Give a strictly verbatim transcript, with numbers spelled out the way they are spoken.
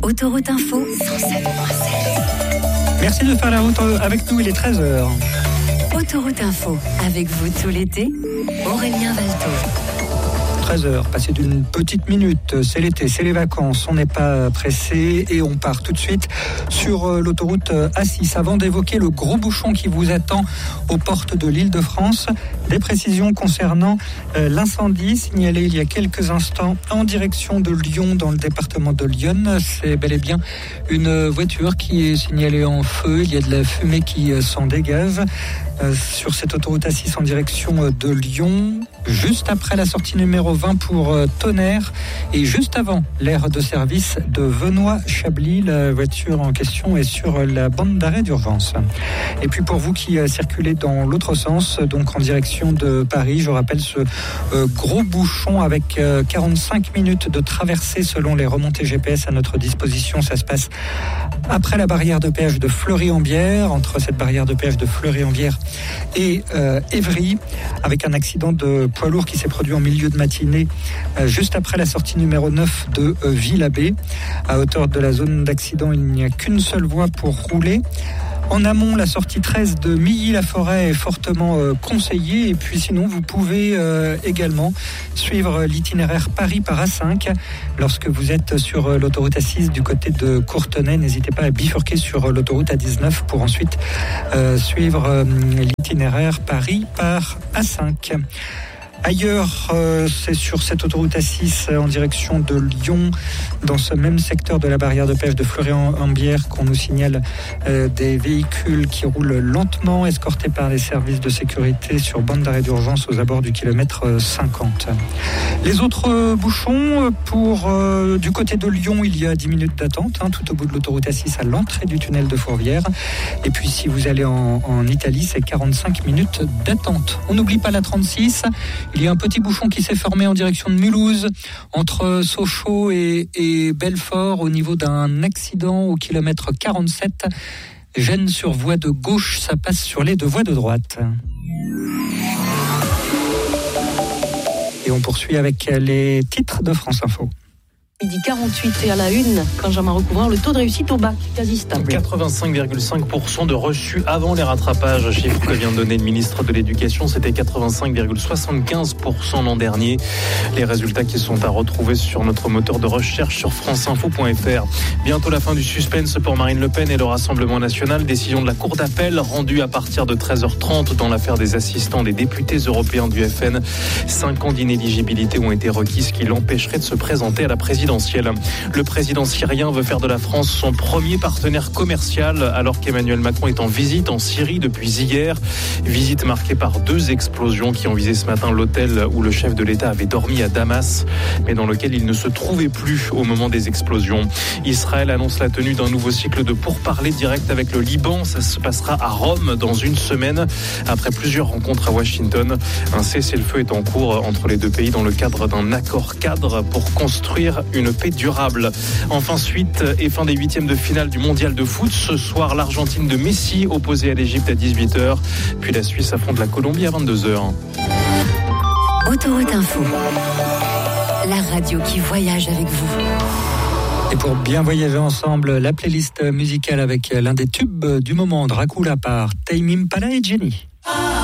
Autoroute Info, cent sept virgule sept. Merci de faire la route avec nous, il est treize heures. Autoroute Info, avec vous tout l'été, Aurélien Valto. treize heures, passé d'une petite minute, c'est l'été, c'est les vacances, on n'est pas pressé et on part tout de suite sur l'autoroute A six. Avant d'évoquer le gros bouchon qui vous attend aux portes de l'Île-de-France, des précisions concernant l'incendie signalé il y a quelques instants en direction de Lyon dans le département de l'Yonne. C'est bel et bien une voiture qui est signalée en feu, il y a de la fumée qui s'en dégage. Sur cette autoroute A six en direction de Lyon, juste après la sortie numéro vingt pour Tonnerre et juste avant l'aire de service de Venoy-Chablis. La voiture en question est sur la bande d'arrêt d'urgence. Et puis pour vous qui circulez dans l'autre sens, donc en direction de Paris, je rappelle ce gros bouchon avec quarante-cinq minutes de traversée selon les remontées G P S à notre disposition. Ça se passe après la barrière de péage de Fleury-en-Bière, entre cette barrière de péage de Fleury-en-Bière et euh, Évry, avec un accident de poids lourd qui s'est produit en milieu de matinée, euh, juste après la sortie numéro neuf de euh, Villabé. À hauteur de la zone d'accident, il n'y a qu'une seule voie pour rouler. En amont, la sortie treize de Milly-la-Forêt est fortement euh, conseillée. Et puis sinon, vous pouvez euh, également suivre l'itinéraire Paris par A cinq. Lorsque vous êtes sur euh, l'autoroute A six du côté de Courtenay, n'hésitez pas à bifurquer sur euh, l'autoroute A dix-neuf pour ensuite euh, suivre euh, l'itinéraire Paris par A cinq. Ailleurs, euh, c'est sur cette autoroute A six euh, en direction de Lyon, dans ce même secteur de la barrière de péage de Fleury-en-Bière, qu'on nous signale euh, des véhicules qui roulent lentement, escortés par les services de sécurité sur bande d'arrêt d'urgence aux abords du kilomètre cinquante. Les autres euh, bouchons, pour euh, du côté de Lyon, il y a dix minutes d'attente, hein, tout au bout de l'autoroute A six à l'entrée du tunnel de Fourvière. Et puis si vous allez en, en Italie, c'est quarante-cinq minutes d'attente. On n'oublie pas la trente-six. Il y a un petit bouchon qui s'est formé en direction de Mulhouse, entre Sochaux et, et Belfort, au niveau d'un accident au kilomètre quarante-sept. Gêne sur voie de gauche, ça passe sur les deux voies de droite. Et on poursuit avec les titres de France Info. Midi quarante-huit et à la une, Benjamin Recouvreur, le taux de réussite au bac quasi stable. quatre-vingt-cinq virgule cinq pour cent de reçus avant les rattrapages, chiffre que vient de donner le ministre de l'Éducation. C'était quatre-vingt-cinq virgule soixante-quinze pour cent l'an dernier. Les résultats qui sont à retrouver sur notre moteur de recherche sur franceinfo point f r. Bientôt la fin du suspense pour Marine Le Pen et le Rassemblement national. Décision de la Cour d'appel rendue à partir de treize heures trente dans l'affaire des assistants des députés européens du F N. Cinq ans d'inéligibilité ont été requis, ce qui l'empêcherait de se présenter à la présidentielle. Le président syrien veut faire de la France son premier partenaire commercial alors qu'Emmanuel Macron est en visite en Syrie depuis hier. Visite marquée par deux explosions qui ont visé ce matin l'hôtel où le chef de l'État avait dormi à Damas, mais dans lequel il ne se trouvait plus au moment des explosions. Israël annonce la tenue d'un nouveau cycle de pourparlers direct avec le Liban. Ça se passera à Rome dans une semaine. Après plusieurs rencontres à Washington, un cessez-le-feu est en cours entre les deux pays dans le cadre d'un accord cadre pour construire une paix durable. Enfin, suite et fin des huitièmes de finale du mondial de foot. Ce soir, l'Argentine de Messi opposée à l'Égypte à dix-huit heures. Puis la Suisse affronte la Colombie à vingt-deux heures. Autoroute Info, la radio qui voyage avec vous. Et pour bien voyager ensemble, la playlist musicale avec l'un des tubes du moment, Dracula par Tame Impala et Jenny.